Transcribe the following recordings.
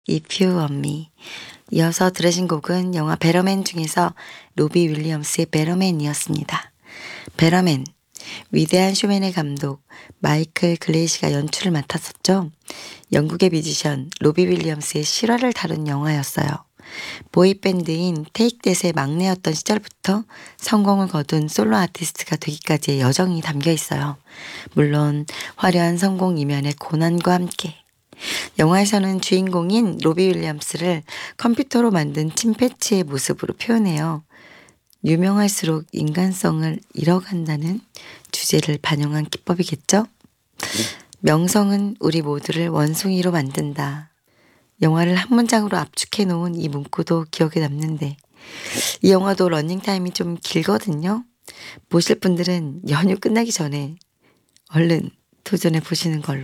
If You Want Me. 이어서 들으신 곡은 영화 베러맨 중에서 로비 윌리엄스의 베러맨이었습니다. 베러맨, 위대한 쇼맨의 감독 마이클 글레이시가 연출을 맡았었죠. 영국의 뮤지션 로비 윌리엄스의 실화를 다룬 영화였어요. 보이밴드인 테이크댓의 막내였던 시절부터 성공을 거둔 솔로 아티스트가 되기까지의 여정이 담겨 있어요. 물론 화려한 성공 이면의 고난과 함께. 영화에서는 주인공인 로비 윌리엄스를 컴퓨터로 만든 침패치의 모습으로 표현해요. 유명할수록 인간성을 잃어간다는 주제를 반영한 기법이겠죠? 명성은 우리 모두를 원숭이로 만든다. 영화를 한 문장으로 압축해 놓은 이 문구도 기억에 남는데 이 영화도 러닝타임이 좀 길거든요. 보실 분들은 연휴 끝나기 전에 얼른 도전해 보시는 걸로.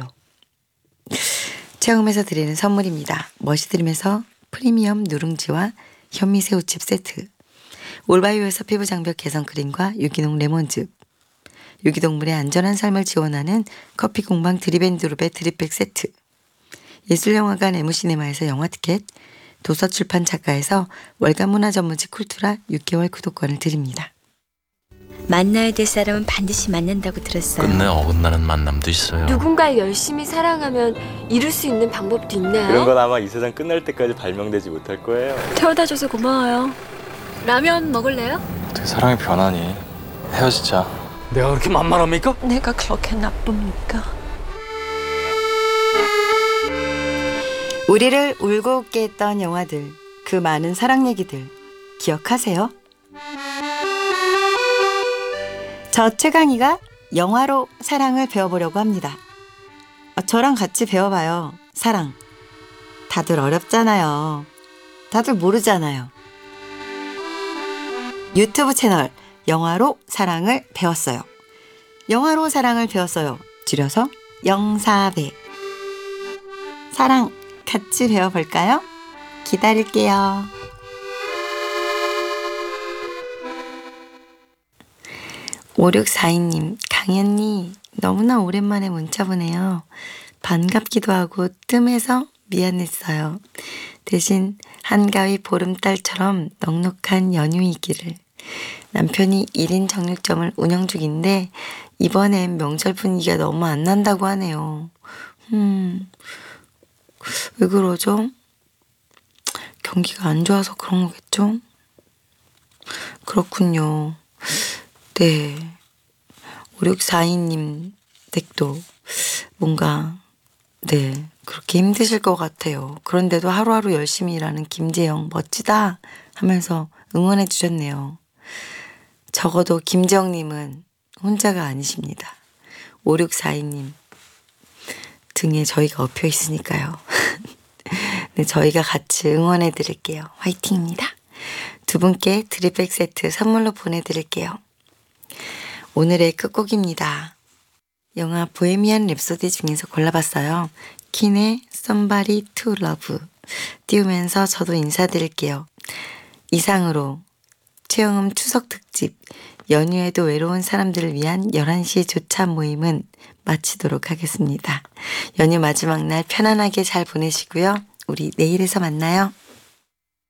체험에서 드리는 선물입니다. 머시드림에서 프리미엄 누룽지와 현미새우칩 세트, 올바이오에서 피부장벽 개선 크림과 유기농 레몬즙, 유기동물의 안전한 삶을 지원하는 커피 공방 드립앤드룹의 드립백 세트, 예술영화관 에무시네마에서 영화 티켓, 도서출판 작가에서 월간 문화 전문지 쿨투라 6개월 구독권을 드립니다. 만나야 될 사람은 반드시 만난다고 들었어요. 끝내 어긋나는 만남도 있어요. 누군가를 열심히 사랑하면 이룰 수 있는 방법도 있나요? 그런 건 아마 이 세상 끝날 때까지 발명되지 못할 거예요. 태워다줘서 고마워요. 라면 먹을래요? 어떻게 사랑이 변하니? 헤어지자. 내가 그렇게 만만합니까? 내가 그렇게 나쁩니까? 우리를 울고 웃게 했던 영화들, 그 많은 사랑 얘기들 기억하세요? 저 최강희가 영화로 사랑을 배워보려고 합니다. 저랑 같이 배워봐요. 사랑. 다들 어렵잖아요. 다들 모르잖아요. 유튜브 채널 영화로 사랑을 배웠어요. 영화로 사랑을 배웠어요. 줄여서 영사배. 사랑 같이 배워볼까요? 기다릴게요. 5642님, 강희 언니 너무나 오랜만에 문자 보내요. 반갑기도 하고 뜸해서 미안했어요. 대신 한가위 보름달처럼 넉넉한 연휴이기를. 남편이 1인 정육점을 운영 중인데 이번엔 명절 분위기가 너무 안 난다고 하네요. 왜 그러죠? 경기가 안 좋아서 그런 거겠죠? 그렇군요. 네. 5642님 댁도 뭔가 그렇게 힘드실 것 같아요. 그런데도 하루하루 열심히 일하는 김재영 멋지다 하면서 응원해 주셨네요. 적어도 김재영님은 혼자가 아니십니다. 5642님 등에 저희가 엎여 있으니까요. 네, 저희가 같이 응원해 드릴게요. 화이팅입니다. 두 분께 드립백 세트 선물로 보내드릴게요. 오늘의 끝곡입니다. 영화 보헤미안 랩소디 중에서 골라봤어요. 킨의 Somebody to Love 띄우면서 저도 인사드릴게요. 이상으로 최영음 추석 특집 연휴에도 외로운 사람들을 위한 11시 조차 모임은 마치도록 하겠습니다. 연휴 마지막 날 편안하게 잘 보내시고요. 우리 내일에서 만나요.